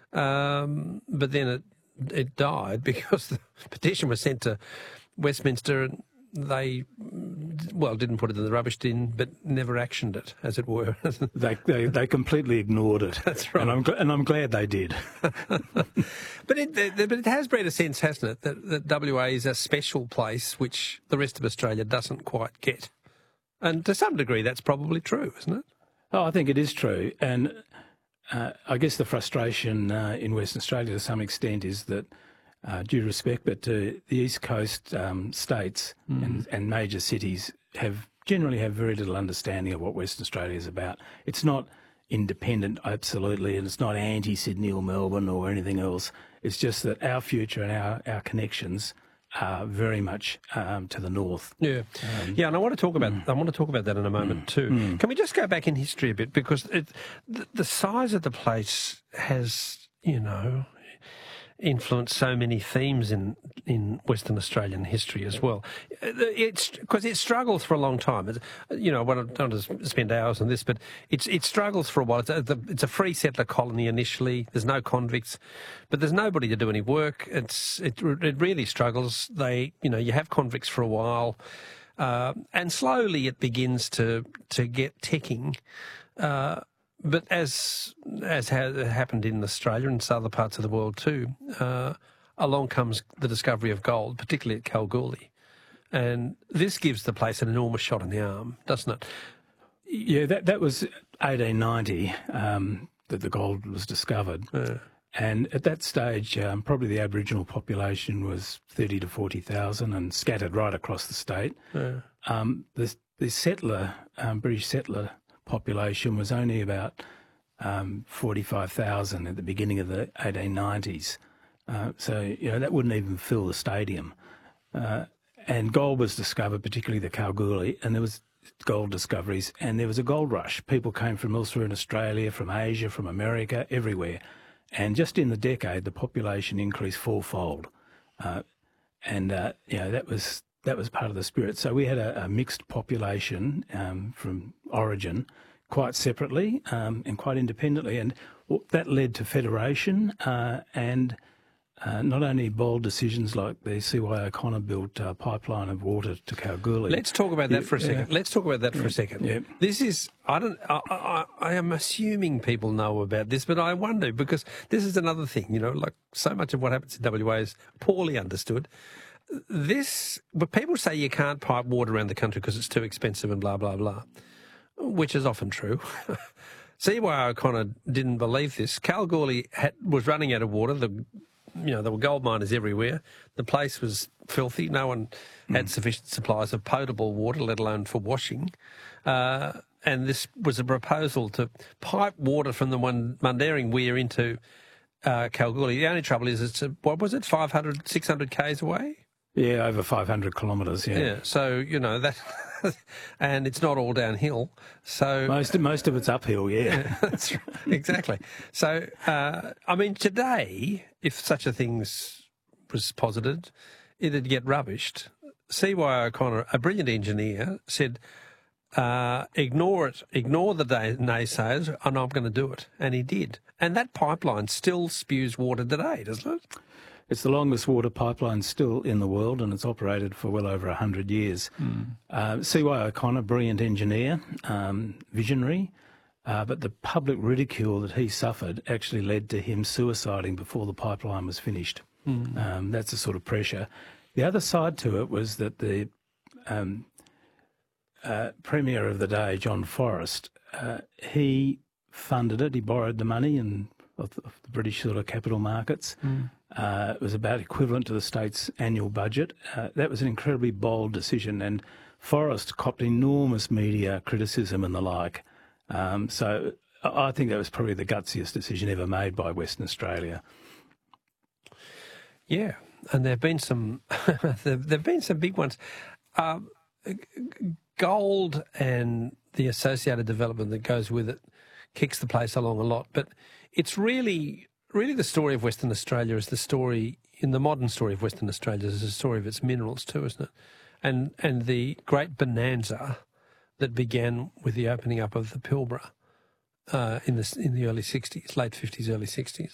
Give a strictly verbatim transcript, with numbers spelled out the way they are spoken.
Um, but then it it died because the petition was sent to Westminster and they, well, didn't put it in the rubbish bin, but never actioned it, as it were. they, they they completely ignored it. That's right. And I'm, and I'm glad they did. But it, but it has bred a sense, hasn't it, that, that W A is a special place which the rest of Australia doesn't quite get. And to some degree, that's probably true, isn't it? Oh, I think it is true. And uh, I guess the frustration uh, in Western Australia to some extent is that, uh, due respect, but to the East Coast um, states mm. and, and major cities have generally have very little understanding of what Western Australia is about. It's not independent, absolutely, and it's not anti-Sydney or Melbourne or anything else. It's just that our future and our, our connections are very much um, to the north. Yeah, um, yeah, and I want to talk about mm. I want to talk about that in a moment mm. too. Mm. Can we just go back in history a bit, because it, the, the size of the place has, you know, influenced so many themes in in Western Australian history as well. It's because it struggles for a long time. It's, you know, I don't want to spend hours on this, but it's it struggles for a while. It's a, it's a free settler colony initially. There's no convicts, but there's nobody to do any work. It's it it really struggles. They, you know, you have convicts for a while, uh, and slowly it begins to to get ticking. Uh, But as as has happened in Australia and other parts of the world too, uh, along comes the discovery of gold, particularly at Kalgoorlie. And this gives the place an enormous shot in the arm, doesn't it? Yeah, that that was eighteen ninety um, that the gold was discovered. Yeah. And at that stage, um, probably the Aboriginal population was thirty to forty thousand and scattered right across the state. Yeah. Um, the, the settler, um, British settler population was only about um, forty-five thousand at the beginning of the eighteen nineties. Uh, so, you know, that wouldn't even fill the stadium. Uh, and gold was discovered, particularly the Kalgoorlie, and there was gold discoveries, and there was a gold rush. People came from elsewhere in Australia, from Asia, from America, everywhere. And just in the decade, the population increased fourfold. Uh, and, uh, you know, that was... That was part of the spirit. So we had a, a mixed population um, from origin, quite separately um, and quite independently, and that led to federation uh, and uh, not only bold decisions like the C Y O'Connor built uh, pipeline of water to Kalgoorlie. Let's talk about that yeah, for a second. Yeah. Let's talk about that for yeah. a second. Yeah. This is, I don't, I, I, I am assuming people know about this, but I wonder, because this is another thing, you know, like so much of what happens in W A is poorly understood. This, but people say you can't pipe water around the country because it's too expensive and blah, blah, blah, which is often true. C Y O'Connor didn't believe this. Kalgoorlie had, was running out of water. The, you know, there were gold miners everywhere. The place was filthy. No one had mm. sufficient supplies of potable water, let alone for washing. Uh, and this was a proposal to pipe water from the Mundaring Weir into uh, Kalgoorlie. The only trouble is, it's, a, what was it, five hundred, six hundred kays away? Yeah, over five hundred kilometres, yeah. Yeah, so, you know, that, and it's not all downhill. So Most, most of it's uphill, yeah. yeah that's right, exactly. So, uh, I mean, today, if such a thing was posited, it'd get rubbished. C Y O'Connor, a brilliant engineer, said, uh, ignore it, ignore the naysayers, and I'm going to do it. And he did. And that pipeline still spews water today, doesn't it? It's the longest water pipeline still in the world, and it's operated for well over one hundred years. Mm. Uh, C Y O'Connor, brilliant engineer, um, visionary, uh, but the public ridicule that he suffered actually led to him suiciding before the pipeline was finished. Mm. Um, that's the sort of pressure. The other side to it was that the um, uh, Premier of the day, John Forrest, uh, he funded it, he borrowed the money and of the, of the British sort of capital markets. Mm. Uh, it was about equivalent to the state's annual budget. Uh, that was an incredibly bold decision, and Forrest copped enormous media criticism and the like. Um, so I think that was probably the gutsiest decision ever made by Western Australia. Yeah, and there have been some, there have been some big ones. Um, gold and the associated development that goes with it kicks the place along a lot, but it's really, really the story of Western Australia is the story, in the modern story of Western Australia, is the story of its minerals too, isn't it? And and the great bonanza that began with the opening up of the Pilbara uh, in the in the early sixties, late fifties, early sixties.